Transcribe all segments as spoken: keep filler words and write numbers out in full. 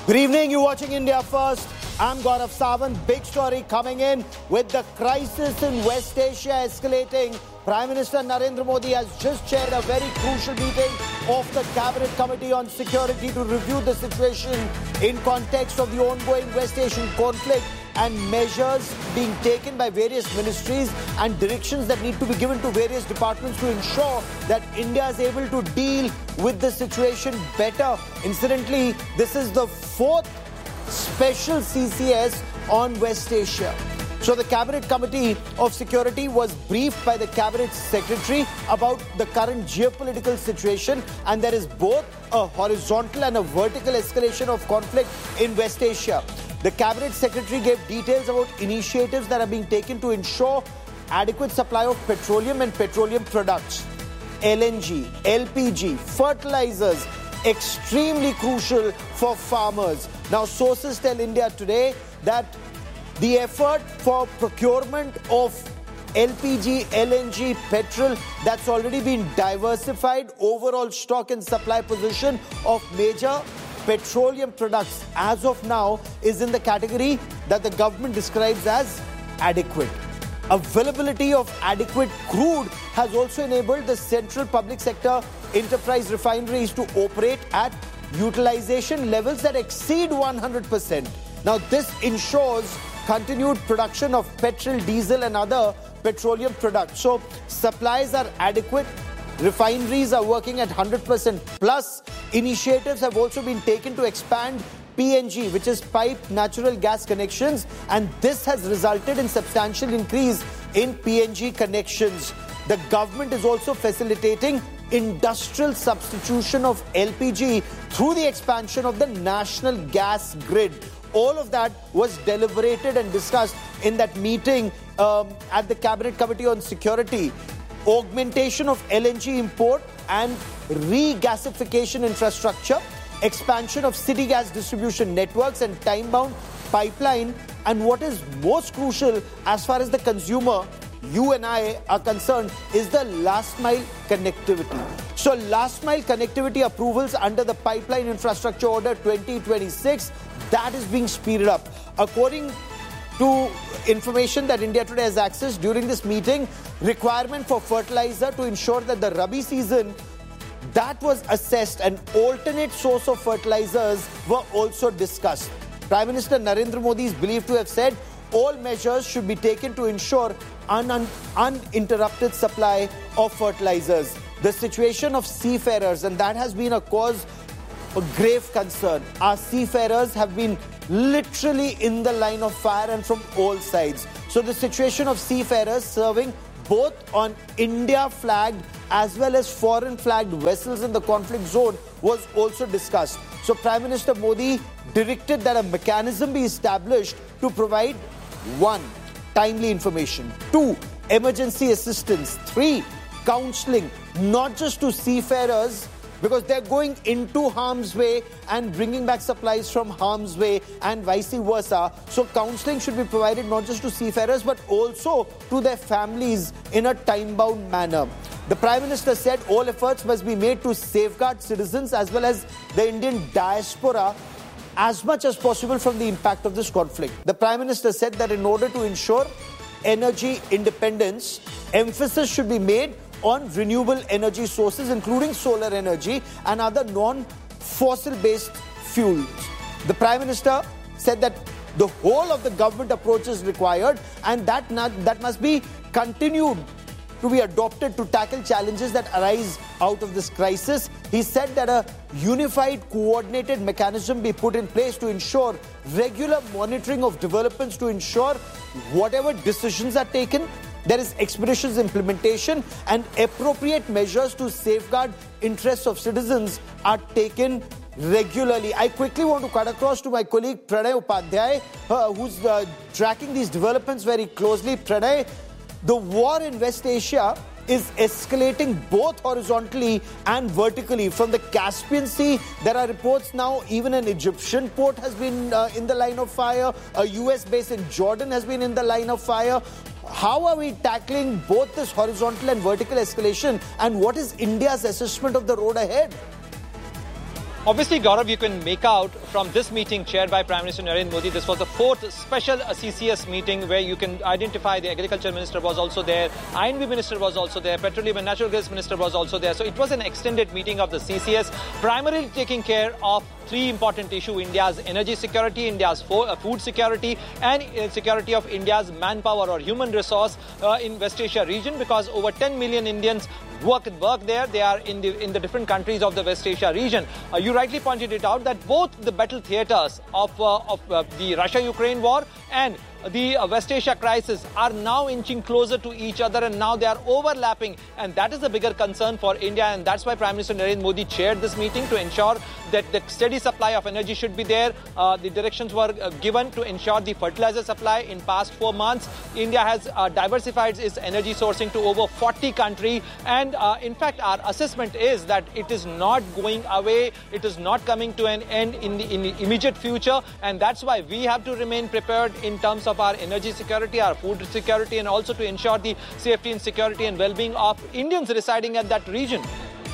Good evening, you're watching India First. I'm Gaurav Sawant. Big story coming in with the crisis in West Asia escalating. Prime Minister Narendra Modi has just chaired a very crucial meeting of the Cabinet Committee on Security to review the situation in context of the ongoing West Asian conflict and measures being taken by various ministries and directions that need to be given to various departments to ensure that India is able to deal with the situation better. Incidentally, this is the fourth special C C S on West Asia. So the Cabinet Committee of Security was briefed by the Cabinet Secretary about the current geopolitical situation, and there is both a horizontal and a vertical escalation of conflict in West Asia. The Cabinet Secretary gave details about initiatives that are being taken to ensure adequate supply of petroleum and petroleum products, L N G, L P G, fertilizers, extremely crucial for farmers. Now, sources tell India Today that the effort for procurement of L P G, L N G, petrol, that's already been diversified. Overall stock and supply position of major petroleum products as of now is in the category that the government describes as adequate. Availability of adequate crude has also enabled the central public sector enterprise refineries to operate at utilization levels that exceed one hundred percent. Now, this ensures continued production of petrol, diesel and other petroleum products. So, supplies are adequate. Refineries are working at one hundred percent plus. Initiatives have also been taken to expand P N G, which is piped natural gas connections, and this has resulted in substantial increase in P N G connections. The government is also facilitating industrial substitution of L P G through the expansion of the national gas grid. All of that was deliberated and discussed in that meeting um, at the Cabinet Committee on Security. Augmentation of L N G import and regasification infrastructure, expansion of city gas distribution networks and time-bound pipeline, and what is most crucial as far as the consumer, you and I are concerned, is the last mile connectivity. So last mile connectivity approvals under the Pipeline Infrastructure Order twenty twenty-six, that is being speeded up. According to information that India Today has accessed during this meeting, requirement for fertilizer to ensure that the Rabi season, that was assessed, and alternate source of fertilizers were also discussed. Prime Minister Narendra Modi is believed to have said all measures should be taken to ensure un- un- uninterrupted supply of fertilizers. The situation of seafarers, and that has been a cause of grave concern. Our seafarers have been literally in the line of fire and from all sides. So the situation of seafarers serving both on India-flagged as well as foreign-flagged vessels in the conflict zone was also discussed. So Prime Minister Modi directed that a mechanism be established to provide one, timely information, two, emergency assistance, three, counselling, not just to seafarers, because they're going into harm's way and bringing back supplies from harm's way and vice versa. So counselling should be provided not just to seafarers but also to their families in a time-bound manner. The Prime Minister said all efforts must be made to safeguard citizens as well as the Indian diaspora as much as possible from the impact of this conflict. The Prime Minister said that in order to ensure energy independence, emphasis should be made on renewable energy sources, including solar energy and other non-fossil based fuels. The Prime Minister said that the whole of the government approach is required, and that, not, that must be continued to be adopted to tackle challenges that arise out of this crisis. He said that a unified, coordinated mechanism be put in place to ensure regular monitoring of developments, to ensure whatever decisions are taken, there is expeditious implementation and appropriate measures to safeguard interests of citizens are taken regularly. I quickly want to cut across to my colleague Pranay Upadhyay, uh, who's uh, tracking these developments very closely. Pranay, the war in West Asia is escalating both horizontally and vertically. From the Caspian Sea, there are reports now even an Egyptian port has been uh, in the line of fire. A U S base in Jordan has been in the line of fire. How are we tackling both this horizontal and vertical escalation, and what is India's assessment of the road ahead? Obviously, Gaurav, you can make out from this meeting chaired by Prime Minister Narendra Modi, this was the fourth special C C S meeting where you can identify the Agriculture Minister was also there, I N B Minister was also there, Petroleum and Natural Gas Minister was also there. So it was an extended meeting of the C C S, primarily taking care of three important issues: India's energy security, India's food security, and security of India's manpower or human resource uh, in West Asia region, because over ten million Indians work work there. They are in the in the different countries of the West Asia region. Uh, you rightly pointed it out that both the battle theatres of uh, of uh, the Russia-Ukraine war and the uh, West Asia crisis are now inching closer to each other, and now they are overlapping, and that is the bigger concern for India, and that's why Prime Minister Narendra Modi chaired this meeting to ensure that the steady supply of energy should be there. Uh, the directions were uh, given to ensure the fertilizer supply. In past four months, India has uh, diversified its energy sourcing to over forty countries, and uh, in fact our assessment is that it is not going away, it is not coming to an end in the, in the immediate future, and that's why we have to remain prepared in terms of our energy security, our food security, and also to ensure the safety and security and well-being of Indians residing at that region.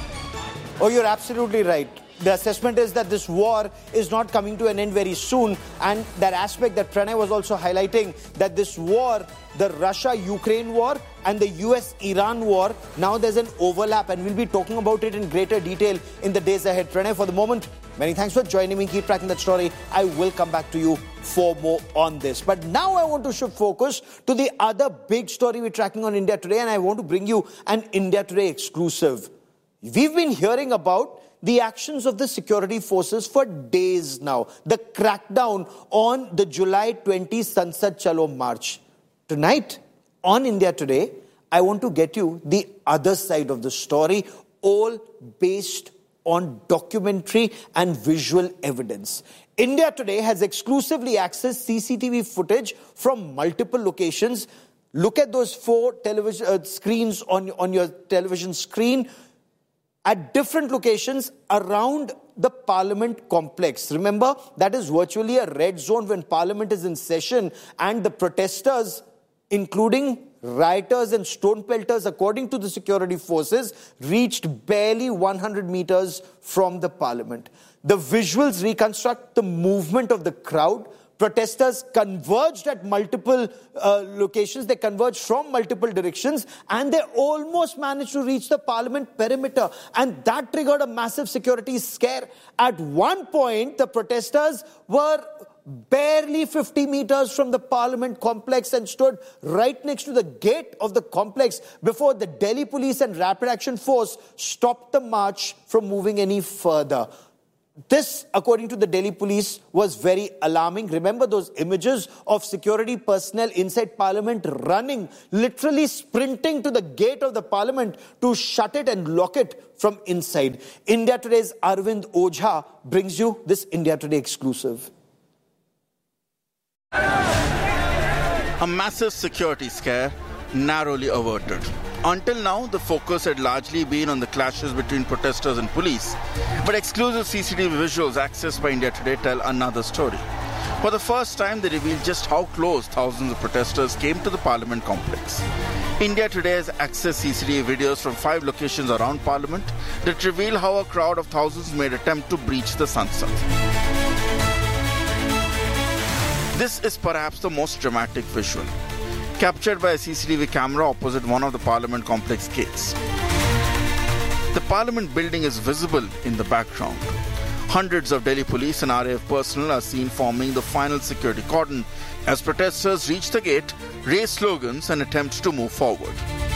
Oh, you're absolutely right. The assessment is that this war is not coming to an end very soon, and that aspect that Pranay was also highlighting, that this war, the Russia-Ukraine war and the U S-Iran war, now there's an overlap, and we'll be talking about it in greater detail in the days ahead. Pranay, for the moment, many thanks for joining me. Keep tracking that story. I will come back to you for more on this. But now I want to shift focus to the other big story we're tracking on India Today, and I want to bring you an India Today exclusive. We've been hearing about the actions of the security forces for days now. The crackdown on the July twentieth Sansad Chalo March. Tonight, on India Today, I want to get you the other side of the story, all based on documentary and visual evidence. India Today has exclusively accessed C C T V footage from multiple locations. Look at those four television uh, screens on, on your television screen at different locations around the Parliament complex. Remember, that is virtually a red zone when Parliament is in session, and the protesters, including rioters and stone pelters, according to the security forces, reached barely one hundred meters from the Parliament. The visuals reconstruct the movement of the crowd. Protesters converged at multiple uh, locations. They converged from multiple directions, and they almost managed to reach the Parliament perimeter. And that triggered a massive security scare. At one point, the protesters were barely fifty meters from the Parliament complex and stood right next to the gate of the complex before the Delhi Police and Rapid Action Force stopped the march from moving any further. This, according to the Delhi Police, was very alarming. Remember those images of security personnel inside Parliament running, literally sprinting to the gate of the Parliament to shut it and lock it from inside. India Today's Arvind Ojha brings you this India Today exclusive. A massive security scare narrowly averted. Until now, the focus had largely been on the clashes between protesters and police, but exclusive C C T V visuals accessed by India Today tell another story. For the first time, they reveal just how close thousands of protesters came to the Parliament complex. India Today has accessed C C T V videos from five locations around Parliament that reveal how a crowd of thousands made attempt to breach the Sansad. This is perhaps the most dramatic visual, captured by a C C T V camera opposite one of the Parliament complex gates. The Parliament building is visible in the background. Hundreds of Delhi police and R A F personnel are seen forming the final security cordon as protesters reach the gate, raise slogans and attempt to move forward.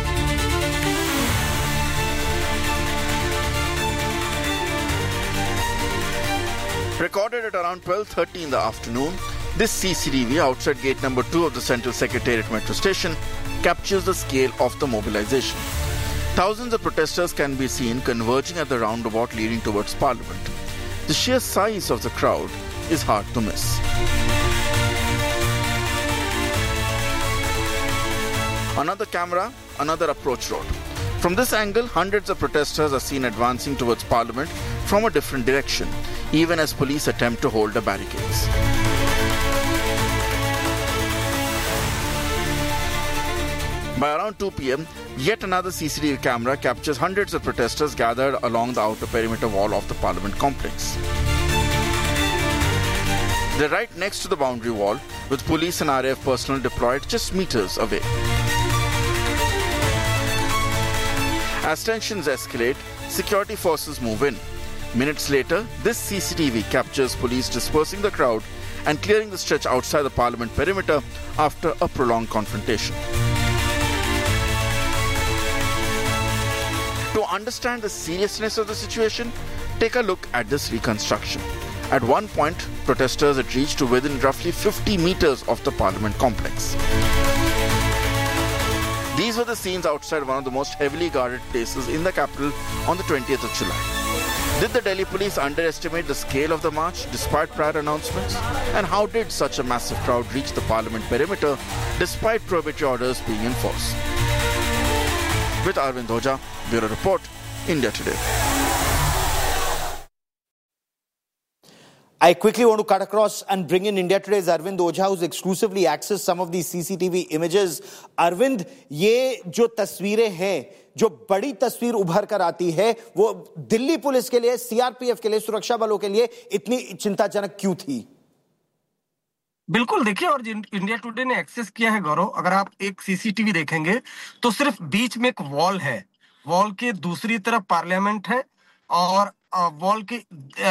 Recorded at around twelve thirty in the afternoon, this C C T V outside gate number two of the Central Secretariat Metro Station captures the scale of the mobilization. Thousands of protesters can be seen converging at the roundabout leading towards Parliament. The sheer size of the crowd is hard to miss. Another camera, another approach road. From this angle, hundreds of protesters are seen advancing towards Parliament from a different direction, even as police attempt to hold the barricades. By around two p.m., yet another C C T V camera captures hundreds of protesters gathered along the outer perimeter wall of the Parliament complex. They're right next to the boundary wall, with police and R A F personnel deployed just meters away. As tensions escalate, security forces move in. Minutes later, this C C T V captures police dispersing the crowd and clearing the stretch outside the Parliament perimeter after a prolonged confrontation. To understand the seriousness of the situation, take a look at this reconstruction. At one point, protesters had reached to within roughly fifty meters of the Parliament complex. These were the scenes outside one of the most heavily guarded places in the capital on the twentieth of July. Did the Delhi police underestimate the scale of the march despite prior announcements? And how did such a massive crowd reach the Parliament perimeter despite prohibitory orders being enforced? With Arvind Oja, Bureau Report, India Today. I quickly want to cut across and bring in India Today's Arvind Oja, who's exclusively accessed some of these C C T V images. Arvind, ये जो तस्वीरें हैं, जो बड़ी तस्वीर उभर कर आती है, वो दिल्ली पुलिस के लिए, सीआरपीएफ के लिए, सुरक्षा बलों के लिए इतनी चिंताजनक क्यों थी? बिल्कुल, देखिए, और इंडिया टुडे ने एक्सेस किया है गौरव, अगर आप एक सीसीटीवी देखेंगे तो सिर्फ बीच में एक वॉल है, वॉल के दूसरी तरफ पार्लियामेंट है और वॉल के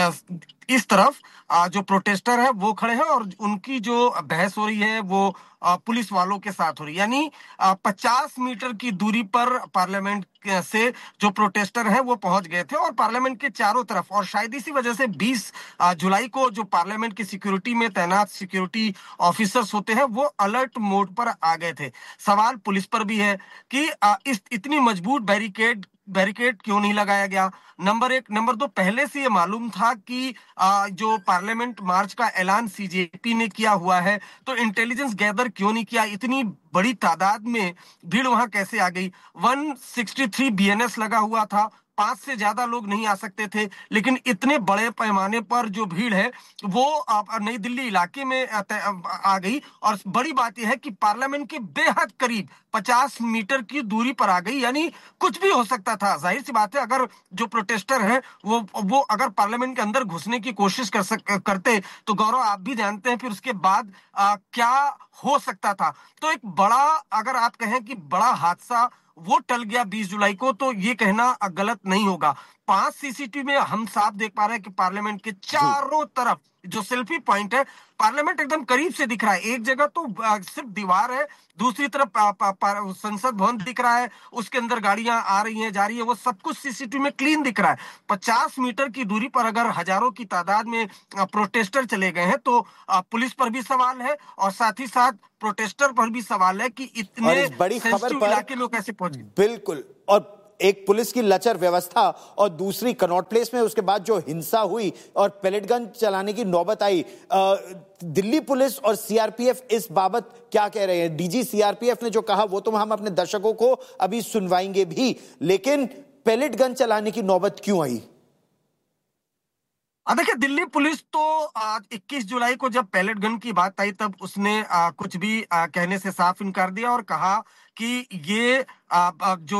इस तरफ जो प्रोटेस्टर है वो खड़े हैं और उनकी जो बहस हो रही है वो पुलिस वालों के साथ हो रही है। यानी पचास मीटर की दूरी पर पार्लियामेंट से जो प्रोटेस्टर हैं वो पहुंच गए थे और पार्लियामेंट के चारों तरफ, और शायद इसी वजह से बीस जुलाई को जो पार्लियामेंट की सिक्योरिटी में तैनात सिक्योरिटी ऑफिसर्स होते हैं वो अलर्ट मोड पर आ गए थे। सवाल पुलिस पर भी है कि इस इतनी मजबूत बैरिकेड बैरिकेड क्यों नहीं लगाया गया, नंबर एक। नंबर दो, पहले से ये मालूम था कि आ, जो पार्लियामेंट मार्च का ऐलान सीजेपी ने किया हुआ है, तो इंटेलिजेंस गैदर क्यों नहीं किया? इतनी बड़ी तादाद में भीड़ वहां कैसे आ गई? एक सौ तिरसठ बीएनएस लगा हुआ था, पांच से ज्यादा लोग नहीं आ सकते थे, लेकिन इतने बड़े पैमाने पर जो भीड़ है वो नई दिल्ली इलाके में आ गई। और बड़ी बात यह है कि पार्लियामेंट के बेहद करीब पचास मीटर की दूरी पर आ गई, यानी कुछ भी हो सकता था। जाहिर सी बात है, अगर जो प्रोटेस्टर हैं वो वो अगर पार्लियामेंट के अंदर घुसने की कोशिश कर सक, करते तो गौरव आप भी जानते हैं फिर उसके बाद आ, क्या हो सकता था। तो एक बड़ा, अगर आप कहें कि बड़ा हादसा वो टल गया बीस जुलाई को, तो ये कहना गलत नहीं होगा। पांच सीसीटीवी में हम साफ देख पा रहे हैं कि पार्लियामेंट के चारों तरफ जो सेल्फी पॉइंट है, पार्लियामेंट एकदम करीब से दिख रहा है। एक जगह तो सिर्फ दीवार है, दूसरी तरफ संसद भवन दिख रहा है, उसके अंदर गाड़ियां आ रही हैं, जा रही है, वो सब कुछ सीसीटीवी में क्लीन दिख रहा है। पचास मीटर की दूरी पर अगर हजारों की तादाद में प्रोटेस्टर चले गए हैं तो पुलिस पर भी सवाल है और साथ ही साथ प्रोटेस्टर पर भी सवाल है कि इतने बड़ी खबर पर इलाके लोग कैसे पहुंच गए। बिल्कुल, और एक पुलिस की लचर व्यवस्था और दूसरी कनॉट प्लेस में उसके बाद जो हिंसा हुई और पेलेट गन चलाने की नौबत आई, दिल्ली पुलिस और सीआरपीएफ इस बाबत क्या कह रहे हैं? डीजी सीआरपीएफ ने जो कहा वो तो हम अपने दर्शकों को अभी सुनवाएंगे भी, लेकिन पेलेट गन चलाने की नौबत क्यों आई? देखिए, दिल्ली पुलिस तो इक्कीस जुलाई को जब पैलेट गन की बात आई तब उसने आ, कुछ भी आ, कहने से साफ इनकार दिया और कहा कि ये आ, जो